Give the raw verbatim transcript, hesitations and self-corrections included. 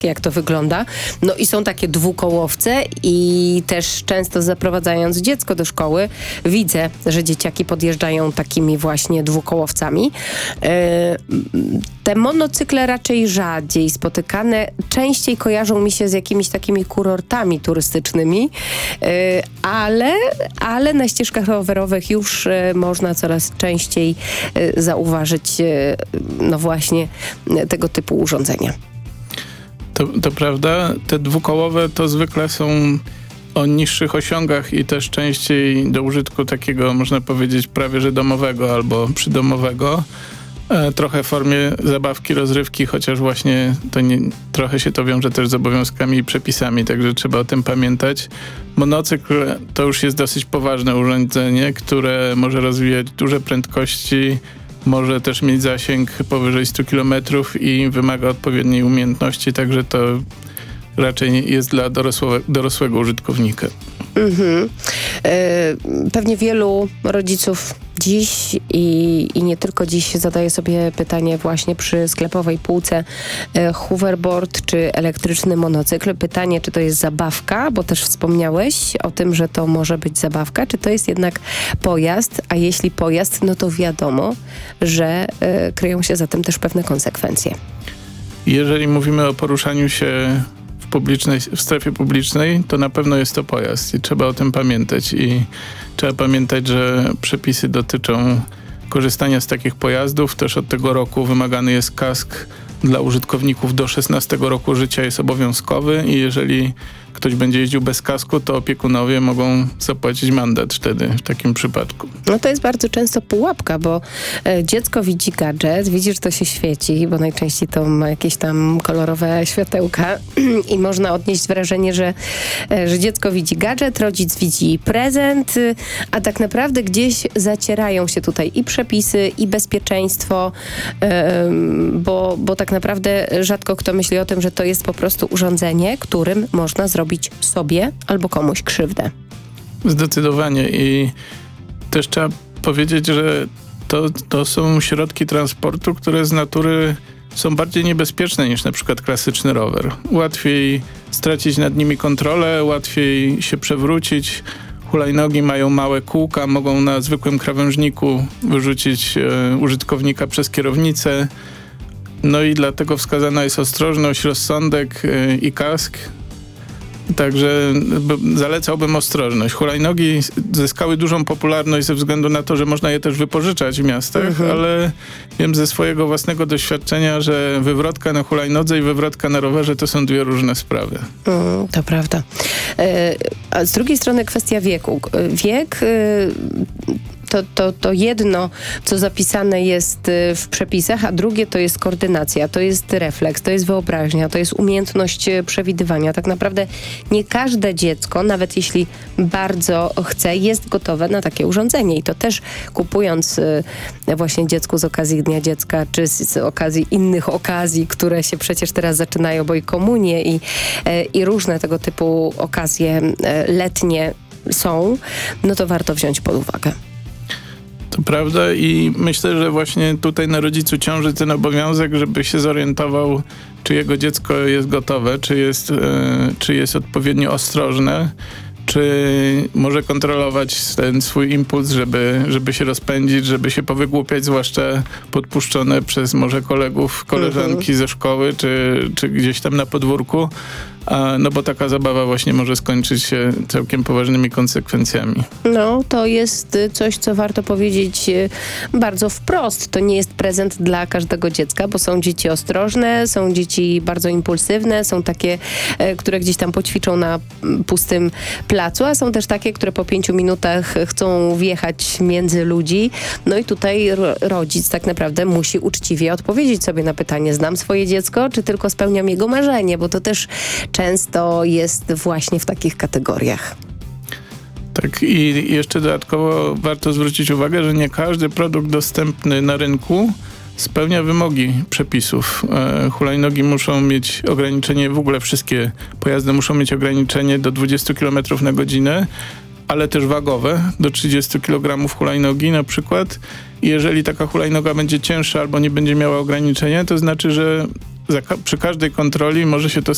jak to wygląda. No i są takie dwukołowce i też często zaprowadzając dziecko do szkoły widzę, że dzieciaki podjeżdżają takimi właśnie dwukołowcami. E, te monocykle raczej rzadziej spotykane, częściej kojarzą mi się z jakimiś takimi kurortami turystycznymi, e, ale, ale na ścieżkach rowerowych już e, można coraz częściej e, zauważyć e, no właśnie e, tego typu urządzenia. To, to prawda, te dwukołowe to zwykle są o niższych osiągach i też częściej do użytku takiego, można powiedzieć, prawie że domowego albo przydomowego. E, trochę w formie zabawki, rozrywki, chociaż właśnie to nie, trochę się to wiąże też z obowiązkami i przepisami, także trzeba o tym pamiętać. Monocykl to już jest dosyć poważne urządzenie, które może rozwijać duże prędkości, może też mieć zasięg powyżej stu kilometrów i wymaga odpowiedniej umiejętności, także to raczej jest dla dorosłe, dorosłego użytkownika. Mhm. E, pewnie wielu rodziców dziś i, i nie tylko dziś zadaje sobie pytanie właśnie przy sklepowej półce e, hoverboard czy elektryczny monocykl. Pytanie, czy to jest zabawka, bo też wspomniałeś o tym, że to może być zabawka, czy to jest jednak pojazd, a jeśli pojazd, no to wiadomo, że e, kryją się za tym też pewne konsekwencje. Jeżeli mówimy o poruszaniu się publicznej, w strefie publicznej, to na pewno jest to pojazd i trzeba o tym pamiętać i trzeba pamiętać, że przepisy dotyczą korzystania z takich pojazdów. Też od tego roku wymagany jest kask dla użytkowników do szesnastego roku życia, jest obowiązkowy i jeżeli ktoś będzie jeździł bez kasku, to opiekunowie mogą zapłacić mandat wtedy w takim przypadku. No to jest bardzo często pułapka, bo e, dziecko widzi gadżet, widzi, że to się świeci, bo najczęściej to ma jakieś tam kolorowe światełka i można odnieść wrażenie, że, e, że dziecko widzi gadżet, rodzic widzi prezent, y, a tak naprawdę gdzieś zacierają się tutaj i przepisy, i bezpieczeństwo, y, bo, bo tak naprawdę rzadko kto myśli o tym, że to jest po prostu urządzenie, którym można zrobić sobie albo komuś krzywdę. Zdecydowanie i też trzeba powiedzieć, że to, to są środki transportu, które z natury są bardziej niebezpieczne niż na przykład klasyczny rower. Łatwiej stracić nad nimi kontrolę, łatwiej się przewrócić. Hulajnogi mają małe kółka, mogą na zwykłym krawężniku wyrzucić e, użytkownika przez kierownicę. No i dlatego wskazana jest ostrożność, rozsądek e, i kask. Także zalecałbym ostrożność. Hulajnogi zyskały dużą popularność ze względu na to, że można je też wypożyczać w miastach, mhm. ale wiem ze swojego własnego doświadczenia, że wywrotka na hulajnodze i wywrotka na rowerze to są dwie różne sprawy. Mm, to prawda. E, a z drugiej strony kwestia wieku. Wiek... E, To, to, to jedno, co zapisane jest w przepisach, a drugie to jest koordynacja, to jest refleks, to jest wyobraźnia, to jest umiejętność przewidywania. Tak naprawdę nie każde dziecko, nawet jeśli bardzo chce, jest gotowe na takie urządzenie. I to też kupując właśnie dziecku z okazji Dnia Dziecka, czy z okazji innych okazji, które się przecież teraz zaczynają, bo i komunie, i, i różne tego typu okazje letnie są, no to warto wziąć pod uwagę. To prawda i myślę, że właśnie tutaj na rodzicu ciąży ten obowiązek, żeby się zorientował, czy jego dziecko jest gotowe, czy jest, e, czy jest odpowiednio ostrożne, czy może kontrolować ten swój impuls, żeby, żeby się rozpędzić, żeby się powygłupiać, zwłaszcza podpuszczone przez może kolegów, koleżanki mhm. ze szkoły, czy, czy gdzieś tam na podwórku. A, no bo taka zabawa właśnie może skończyć się całkiem poważnymi konsekwencjami. No, to jest coś, co warto powiedzieć bardzo wprost. To nie jest prezent dla każdego dziecka, bo są dzieci ostrożne, są dzieci bardzo impulsywne, są takie, które gdzieś tam poćwiczą na pustym placu, a są też takie, które po pięciu minutach chcą wjechać między ludzi. No i tutaj rodzic tak naprawdę musi uczciwie odpowiedzieć sobie na pytanie, znam swoje dziecko, czy tylko spełniam jego marzenie, bo to też często jest właśnie w takich kategoriach. Tak i jeszcze dodatkowo warto zwrócić uwagę, że nie każdy produkt dostępny na rynku spełnia wymogi przepisów. E, hulajnogi muszą mieć ograniczenie, w ogóle wszystkie pojazdy muszą mieć ograniczenie do dwudziestu kilometrów na godzinę, ale też wagowe, do trzydziestu kilogramów hulajnogi na przykład. I jeżeli taka hulajnoga będzie cięższa albo nie będzie miała ograniczenia, to znaczy, że za, przy każdej kontroli może się to